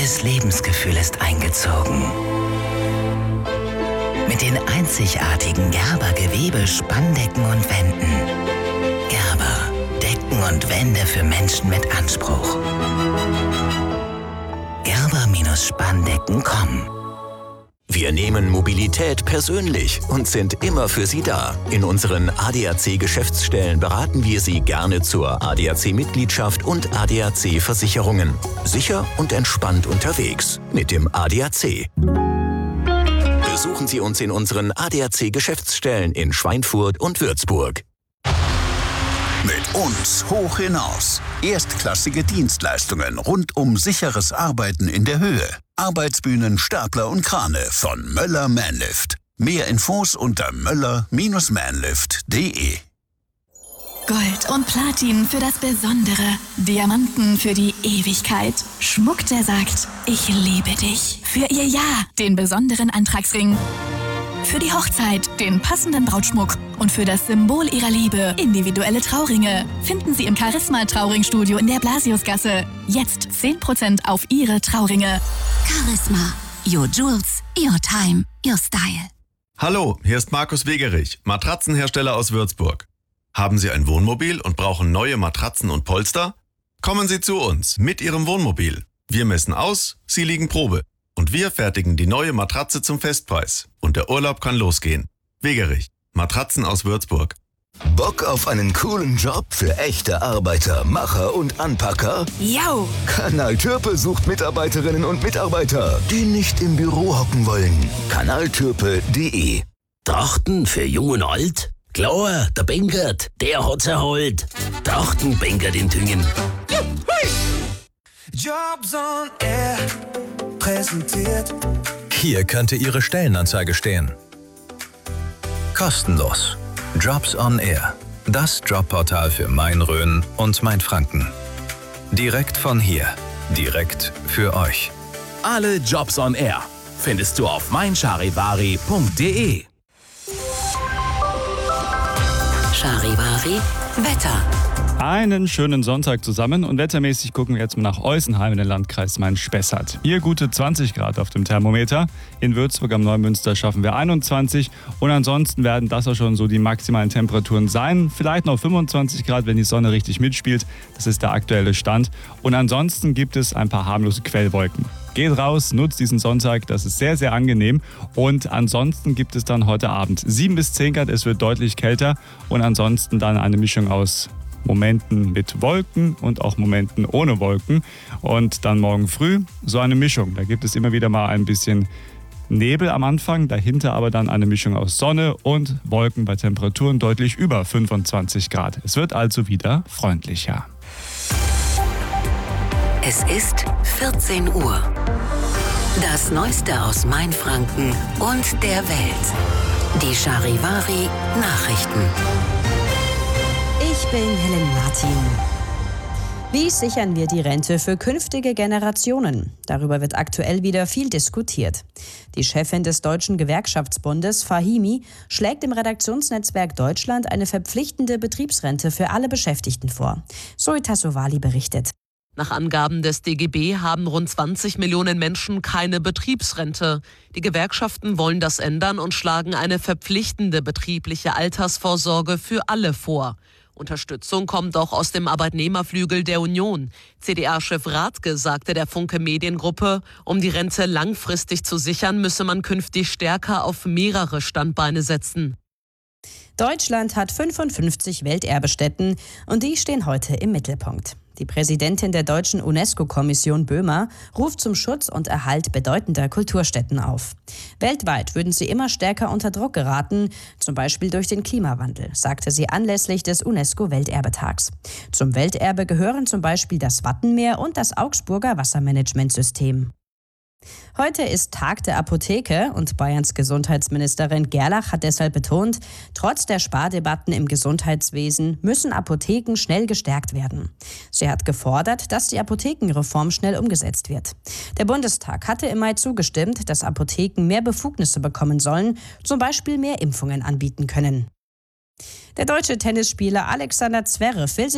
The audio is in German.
neues Lebensgefühl ist eingezogen. Mit den einzigartigen Gerber Gewebe, Spanndecken und Wänden. Gerber, Decken und Wände für Menschen mit Anspruch. Gerber-Spanndecken.com. Wir nehmen Mobilität persönlich und sind immer für Sie da. In unseren ADAC-Geschäftsstellen beraten wir Sie gerne zur ADAC-Mitgliedschaft und ADAC-Versicherungen. Sicher und entspannt unterwegs mit dem ADAC. Besuchen Sie uns in unseren ADAC-Geschäftsstellen in Schweinfurt und Würzburg. Mit uns hoch hinaus. Erstklassige Dienstleistungen rund um sicheres Arbeiten in der Höhe. Arbeitsbühnen, Stapler und Krane von Möller Manlift. Mehr Infos unter möller-manlift.de. Gold und Platin für das Besondere. Diamanten für die Ewigkeit. Schmuck, der sagt, ich liebe dich. Für ihr Ja, den besonderen Antragsring. Für die Hochzeit den passenden Brautschmuck und für das Symbol ihrer Liebe individuelle Trauringe finden Sie im Charisma Trauringstudio in der Blasiusgasse. Jetzt 10% auf Ihre Trauringe. Charisma. Your Jewels, your time, your style. Hallo, hier ist Markus Wegerich, Matratzenhersteller aus Würzburg. Haben Sie ein Wohnmobil und brauchen neue Matratzen und Polster? Kommen Sie zu uns mit Ihrem Wohnmobil. Wir messen aus, Sie liegen Probe. Und wir fertigen die neue Matratze zum Festpreis. Und der Urlaub kann losgehen. Wegerich, Matratzen aus Würzburg. Bock auf einen coolen Job für echte Arbeiter, Macher und Anpacker? Yo! Kanal Türpe sucht Mitarbeiterinnen und Mitarbeiter, die nicht im Büro hocken wollen. Kanaltürpe.de. Trachten für Jung und Alt? Klar, der Benkert, der hat's erholt. Trachten Benkert in Tüngen. Jobs on Air präsentiert. Hier könnte Ihre Stellenanzeige stehen. Kostenlos. Jobs on Air. Das Jobportal für Main-Rhön und Main-Franken. Direkt von hier. Direkt für euch. Alle Jobs on Air findest du auf meincharivari.de. Charivari Wetter. Einen schönen Sonntag zusammen und wettermäßig gucken wir jetzt mal nach Eusenheim in den Landkreis Main-Spessart. Hier gute 20 Grad auf dem Thermometer. In Würzburg am Neumünster schaffen wir 21 und ansonsten werden das auch schon so die maximalen Temperaturen sein. Vielleicht noch 25 Grad, wenn die Sonne richtig mitspielt. Das ist der aktuelle Stand. Und ansonsten gibt es ein paar harmlose Quellwolken. Geht raus, nutzt diesen Sonntag, das ist sehr, sehr angenehm. Und ansonsten gibt es dann heute Abend 7 bis 10 Grad, es wird deutlich kälter und ansonsten dann eine Mischung aus Momenten mit Wolken und auch Momenten ohne Wolken. Und dann morgen früh so eine Mischung. Da gibt es immer wieder mal ein bisschen Nebel am Anfang, dahinter aber dann eine Mischung aus Sonne und Wolken bei Temperaturen deutlich über 25 Grad. Es wird also wieder freundlicher. Es ist 14 Uhr. Das Neueste aus Mainfranken und der Welt. Die Charivari Nachrichten. Ich bin Helen Martin. Wie sichern wir die Rente für künftige Generationen? Darüber wird aktuell wieder viel diskutiert. Die Chefin des Deutschen Gewerkschaftsbundes, Fahimi, schlägt im Redaktionsnetzwerk Deutschland eine verpflichtende Betriebsrente für alle Beschäftigten vor. Zoe Tassovali berichtet. Nach Angaben des DGB haben rund 20 Millionen Menschen keine Betriebsrente. Die Gewerkschaften wollen das ändern und schlagen eine verpflichtende betriebliche Altersvorsorge für alle vor. Unterstützung kommt auch aus dem Arbeitnehmerflügel der Union. CDA-Chef Rathke sagte der Funke Mediengruppe, um die Rente langfristig zu sichern, müsse man künftig stärker auf mehrere Standbeine setzen. Deutschland hat 55 Welterbestätten und die stehen heute im Mittelpunkt. Die Präsidentin der deutschen UNESCO-Kommission Böhmer ruft zum Schutz und Erhalt bedeutender Kulturstätten auf. Weltweit würden sie immer stärker unter Druck geraten, zum Beispiel durch den Klimawandel, sagte sie anlässlich des UNESCO-Welterbetags. Zum Welterbe gehören zum Beispiel das Wattenmeer und das Augsburger Wassermanagementsystem. Heute ist Tag der Apotheke und Bayerns Gesundheitsministerin Gerlach hat deshalb betont, trotz der Spardebatten im Gesundheitswesen müssen Apotheken schnell gestärkt werden. Sie hat gefordert, dass die Apothekenreform schnell umgesetzt wird. Der Bundestag hatte im Mai zugestimmt, dass Apotheken mehr Befugnisse bekommen sollen, zum Beispiel mehr Impfungen anbieten können. Der deutsche Tennisspieler Alexander Zverev will